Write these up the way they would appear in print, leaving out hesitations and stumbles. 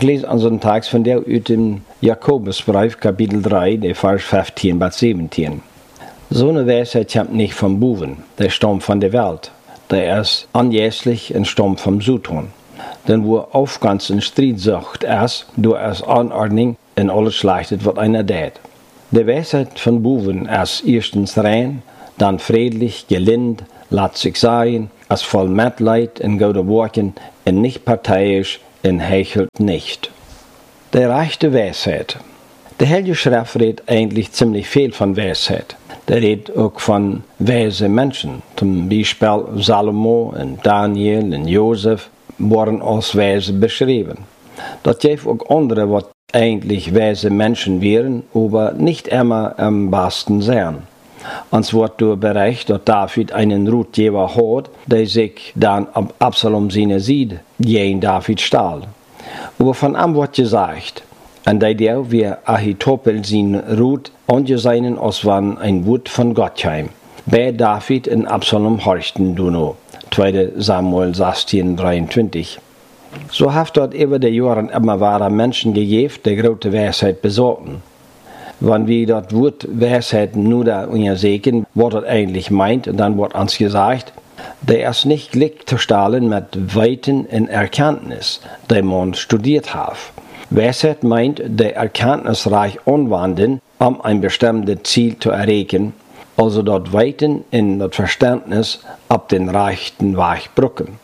Ich lese unseren Text von der uit dem Jakobusbrief, Kapitel 3, der Vers 15 bis 17. So eine Weisheit kommt nicht vom Boven, der stammt von der Welt. Der ist anjässlich und stammt vom Satan. Denn wo Aufgangs und Streitsucht ist, durch es Anordnung in alles schlechtet, was einer tät. Die Weisheit von Boven ist erstens rein, dann friedlich, gelind, lässt sich sein, ist voll Mitleid und gute Worten und nicht parteiisch und hechelt nicht. Die rechte Weisheit. Die Heilige Schrift redet eigentlich ziemlich viel von Weisheit. Der redet auch von weise Menschen. Zum Beispiel Salomo und Daniel und Josef worden als weise beschrieben. Das gibt auch andere, was eigentlich weise Menschen wären, aber nicht immer am besten sein. Uns wird durch Bericht, dass David einen Ratgeber hat, der sich dann ab Absalom seine Seite gegen David stahl. Aber von ihm wird gesagt, an der wie Ahithophel sein Rat angesehen, als wenn ein Wort von Gott kam. Bei David und Absalom horchten duno. 2. Samuel 16,23. So hat dort über die Jahre immer wahre Menschen gegeben, die große Weisheit besorgten. Wenn wir das Wort Weisheit nur da untersuchen, was das eigentlich meint, dann wird uns gesagt, der ist nicht gleichzustellen mit Weiten in Erkenntnis, die man studiert hat. Weisheit meint, der Erkenntnisreich anwenden, um ein bestimmtes Ziel zu erreichen, also dort Weiten in das Verständnis ab den rechten Weg brücken.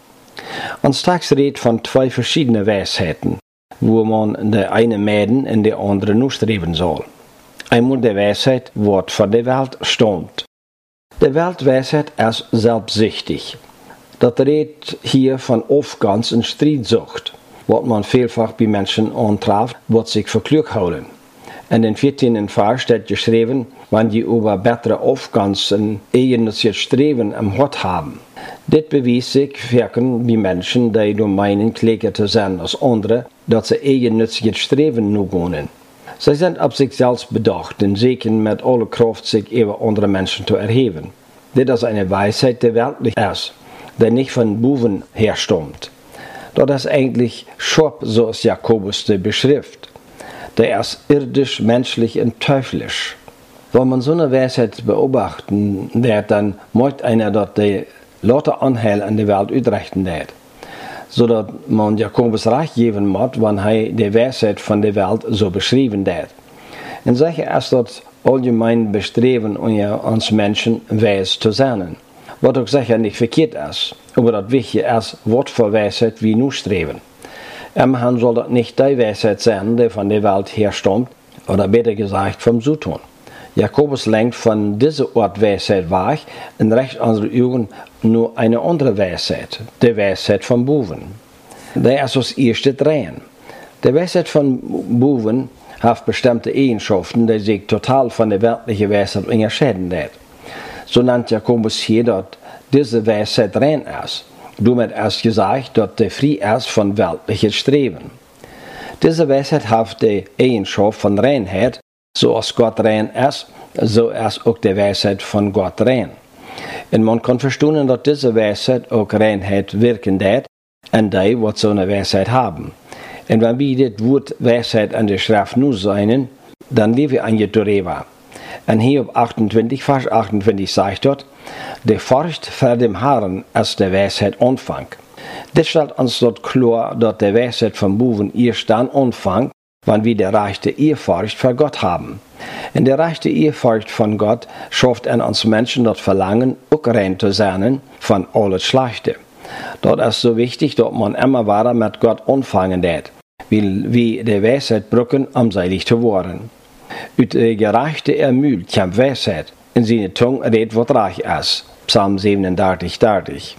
Uns Text redet von zwei verschiedenen Weisheiten, wo man der eine meiden und der andere nur streben soll. Einmal die Weisheit, was von der Welt stammt. Die Weltweisheit ist selbstsüchtig. Das redet hier von Aufgangs- und Streitsucht, was man vielfach bei Menschen antrifft, was sich für klug halten. In den 14. Vers steht geschrieben, wenn die über bessere Aufgangs- und eigennütziges Streben am Hort haben. Das beweist sich wirken bei Menschen, die durch meinen klüger zu sein als andere, dass sie eigennütziges Streben nur gehen. Sie sind auf sich selbst bedacht und suchen mit aller Kraft, sich über andere Menschen zu erheben. Das ist eine Weisheit, die weltlich ist, die nicht von Boven herstammt. Das ist eigentlich scharf, so ist Jakobus die Beschrift. Der ist irdisch, menschlich und teuflisch. Wenn man so eine Weisheit beobachten wird, dann möchte einer, dass die lauter Anteil an der Welt ausrichten wird. Sodass man Jakobus recht geben muss, wenn er die Weisheit von der Welt so beschrieben wird. Und sicher ist das allgemein Bestreben uns Menschen, weise zu sein. Was auch sicher nicht verkehrt ist. Aber das Wichtige ist, was für Weisheit wir nun streben. Immerhin soll das nicht die Weisheit sein, die von der Welt herstammt, oder besser gesagt vom Satan. Jakobus lenkt von dieser Art Weisheit weg und recht unsere Augen nur eine andere Weisheit, die Weisheit von Boven. Der ist das erste rein. Die Weisheit von Boven hat bestimmte Eigenschaften, die sich total von der weltlichen Weisheit unterscheiden wird. So nennt Jakobus hier, dass diese Weisheit rein ist. Damit ist gesagt, dass die frei ist von weltlichen Streben. Diese Weisheit hat die Eigenschaft von Reinheit, so als Gott rein ist, so ist auch die Weisheit von Gott rein. Und man kann verstehen, dass diese Weisheit auch Reinheit wirken wird, und die, was so eine Weisheit haben. Und wenn wir das Wort Weisheit an der Schrift nur sein, dann leben wir an Jetoreva. Und hier auf 28, Vers 28 sagt dort, die Furcht vor dem Herrn ist der Weisheit Anfang. Das stellt uns dort klar, dass die Weisheit vom Boven erst dann anfängt, wenn wir die rechte Ehrfurcht vor Gott haben. Und die rechte Ehrfurcht von Gott schafft in uns Menschen das Verlangen, auch rein zu sein von alles Schlechte. Dort ist so wichtig, dass man immer weiter mit Gott anfangen wird, weil wir die Weisheit brücken, um seilig zu werden. Ut der Gerechte ermüht kommt Weisheit, in seine Zunge redet, was reich ist. Psalm 37, 30.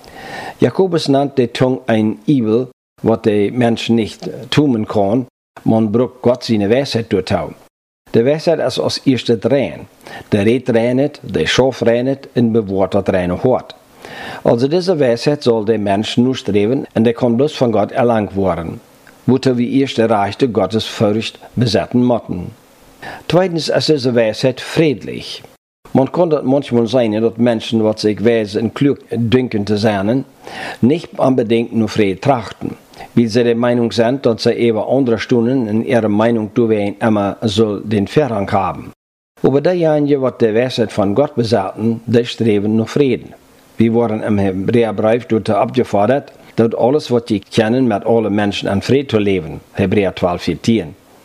Jakobus nennt die Zunge ein Übel, was die Menschen nicht tun kann. Man braucht Gott seine Weisheit durchtun. Die Weisheit ist als erstes rein. Der Red reinet, der Schaf reinet und bewahrt das reine Hort. Also diese Weisheit soll der Mensch nur streben und der kann bloß von Gott erlangt werden. Wozu wir erst erreichte Gottes Furcht besetzen müssen. Zweitens ist diese Weisheit friedlich. Man kann das manchmal sein, dass Menschen, was sich weise und klug dünken zu sein, nicht unbedingt nur Frieden trachten. weil sie der Meinung sind, dass sie über andere Stunden in ihrer Meinung durchwehen immer soll den Vorrang haben. Aber diejenigen, die die Weisheit von Gott besaßen, die streben nach Frieden. Wir wurden im Hebräerbrief dazu abgefordert, dass alles, was sie kennen, mit allen Menschen in Frieden zu leben. Hebräer 12,14.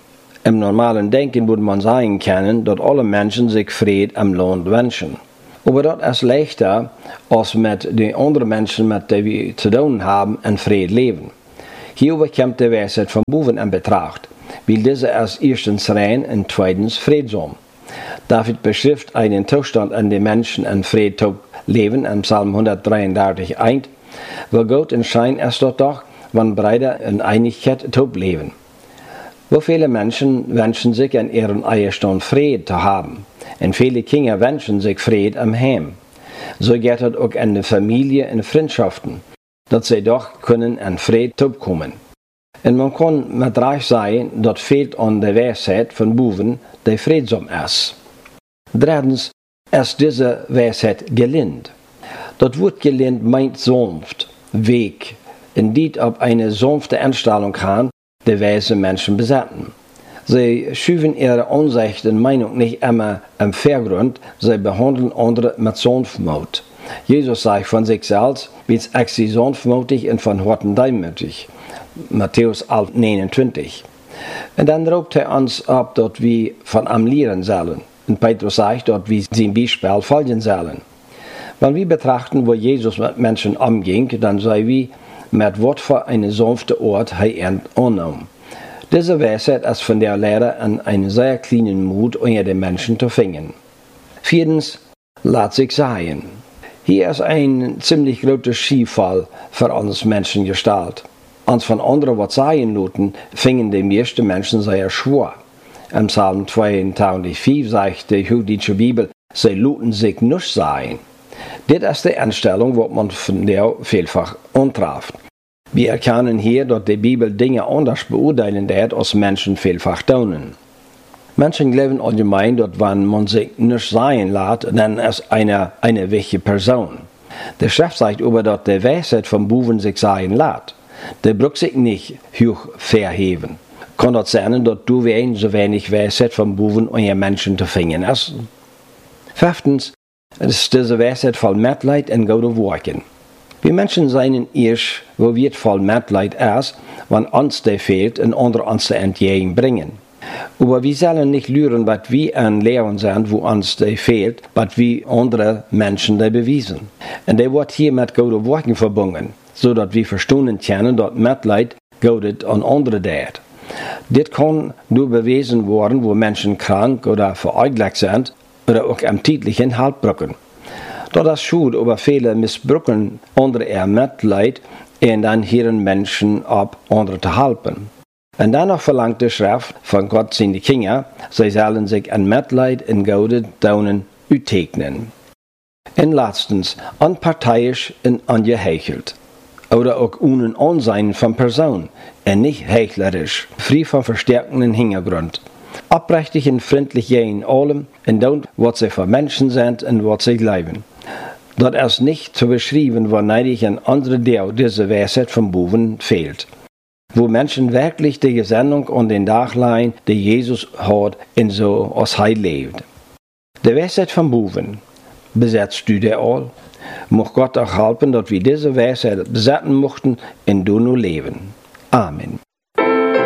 Im normalen Denken würde man sagen können, dass alle Menschen sich Frieden im Land wünschen. Aber das ist leichter, als mit den anderen Menschen, mit denen wir zu tun haben, in Frieden leben. Hierbei kommt die Weisheit von boven in Betracht, weil diese ist erstens rein und zweitens friedsam. David beschreibt einen Zustand, in dem Menschen in Frieden leben, in Psalm 133, 1, wo Gott in Schein ist doch, wenn beide in Einigkeit leben. Wo viele Menschen wünschen sich in ihren Ehestand Frieden zu haben. Und viele Kinder wünschen sich Frieden am Heim. So geht es auch in der Familie und Freundschaften, dass sie doch können in Frieden kommen. Und man kann mit Recht sagen, das fehlt an der Weisheit von boven, die friedsam ist. Drittens ist diese Weisheit gelind. Das Wort gelind meint sanft, weich, und die auf eine sanfte Einstellung haben, die weise Menschen besetzen. Sie schieben ihre Ansicht und Meinung nicht immer im Vorgrund, sie behandeln andere mit Sanftmut. Jesus sagt von sich selbst, wie ich sie sanftmutig und von Herzen demütig. Matthäus 11, 29. Und dann roept er uns ab, dass wir von ihm lernen sollen. Und Petrus sagt, dass wir sein Beispiel folgen sollen. Wenn wir betrachten, wo Jesus mit Menschen umging, dann sei wir mit was für eine sanfte Art er annahm. Diese Weisheit ist von der Lehre an einen sehr kleinen Mut unter den Menschen zu finden. Viertens, laat sich sagen. Hier ist ein ziemlich großer Schiefall für uns Menschen gestaltet. Uns von anderen was sagen lassen, fingen die meisten Menschen sehr schwer. Im Psalm 22,5 sagt die jüdische Bibel, sie lassen sich nicht sagen. Das ist die Einstellung, die man von der vielfach antrifft. Wir erkennen hier, dass die Bibel Dinge anders beurteilen wird, als Menschen vielfach tun. Menschen glauben allgemein, dass wenn man sich nicht sagen lässt, dann ist eine wichtige Person. Der Schrift sagt aber, dass die Weisheit vom boven sich sagen lässt. Der braucht sich nicht hoch verheben. Kann das sein, dass du so wenig Weisheit vom boven und ihr Menschen zu finden ist? Fünftens ist diese Weisheit voll Mitleid und gute Worte. Wir Menschen seien erst, wo wir voll Mitleid ist, wenn uns der fehlt und andere uns der entgegenbringen. Aber wir sollen nicht lernen, was wir an Lehren sind, wo uns der fehlt, was wir andere Menschen der bewiesen. Und der wird hier mit guten Worten verbunden, sodass wir verstehen können, dass Mitleid Gott an andere tut. Das kann nur bewiesen werden, wo Menschen krank oder veräugelt sind oder auch am täglichen Halt brauchen. Das ist schuld, aber viele missbrauchen andere ihr Mitleid und dann hören Menschen ab, andere zu helfen. Und danach verlangt die Schrift von Gott seine Kinder, sie sollen sich an Mitleid und gute Daunen utegnen. Und letztens, unparteiisch und angehechelt. Oder auch ohne Ansehen von Person und nicht hechlerisch, frei von verstärkenden Hintergrund. Aufrichtig und freundlich in allem und tun, was sie für Menschen sind und was sie glauben. Das ist nicht zu beschreiben, wo neidig ein anderer Teil dieser Weisheit vom boven fehlt. Wo Menschen wirklich die Gesendung und den Tag legen, die Jesus hat und so als er lebt. Die Weisheit vom boven, besetzt du der all? Mocht Gott auch helfen, dass wir diese Weisheit besetzen mochten und du nur leben. Amen.